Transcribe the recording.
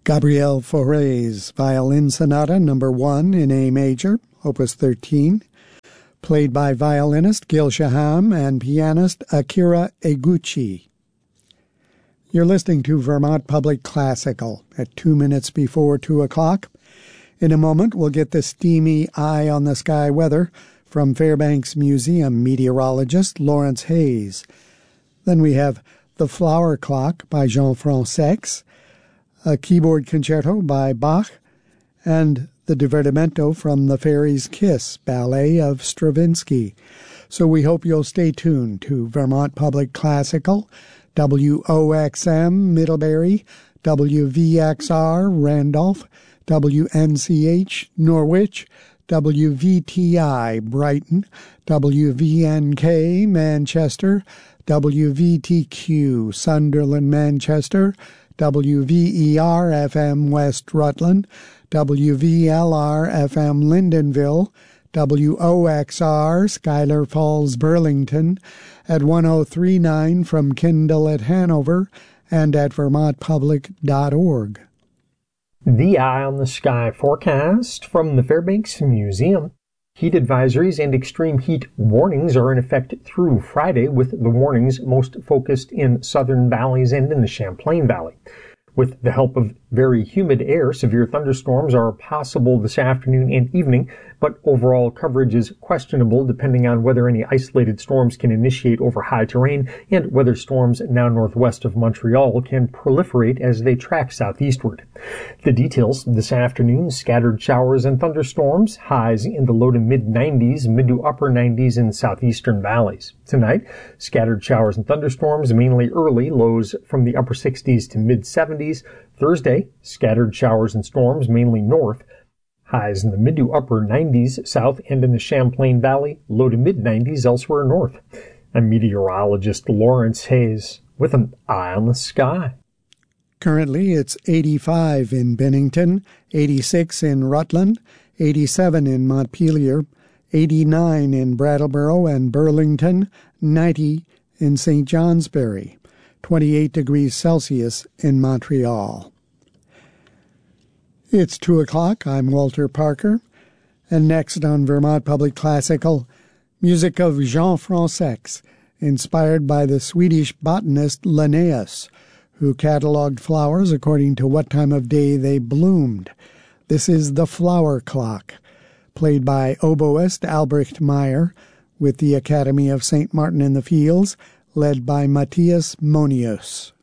Gabriel Fauré's Violin Sonata No. 1 in A major, Opus 13, played by violinist Gil Shaham and pianist Akira Eguchi. You're listening to Vermont Public Classical at 2 minutes before 2 o'clock. In a moment, we'll get the steamy eye-on-the-sky weather from Fairbanks Museum meteorologist Lawrence Hayes. Then we have The Flower Clock by Jean Fransex, a keyboard concerto by Bach, and the Divertimento from The Fairy's Kiss ballet of Stravinsky. So we hope you'll stay tuned to Vermont Public Classical, WOXM Middlebury, WVXR Randolph, WNCH Norwich, WVTI Brighton, WVNK Manchester, WVTQ Sunderland Manchester, WVER-FM West Rutland, WVLR-FM Lyndonville, WOXR Schuyler Falls Burlington, at 1039 from Kindle at Hanover, and at vermontpublic.org. The Eye on the Sky forecast from the Fairbanks Museum. Heat advisories and extreme heat warnings are in effect through Friday, with the warnings most focused in southern valleys and in the Champlain Valley. With the help of very humid air, severe thunderstorms are possible this afternoon and evening, but overall coverage is questionable depending on whether any isolated storms can initiate over high terrain and whether storms now northwest of Montreal can proliferate as they track southeastward. The details this afternoon: scattered showers and thunderstorms, highs in the low to mid-90s, mid to upper 90s in southeastern valleys. Tonight, scattered showers and thunderstorms, mainly early, lows from the upper 60s to mid-70s. Thursday, scattered showers and storms, mainly north, highs in the mid to upper 90s south and in the Champlain Valley, low to mid-90s elsewhere north. I'm meteorologist Lawrence Hayes with an eye on the sky. Currently, it's 85 in Bennington, 86 in Rutland, 87 in Montpelier, 89 in Brattleboro and Burlington, 90 in St. Johnsbury, 28 degrees Celsius in Montreal. It's 2 o'clock. I'm Walter Parker. And next on Vermont Public Classical, music of Jean Fransex, inspired by the Swedish botanist Linnaeus, who catalogued flowers according to what time of day they bloomed. This is The Flower Clock, played by oboist Albrecht Meyer, with the Academy of St. Martin in the Fields, led by Matthias Monius.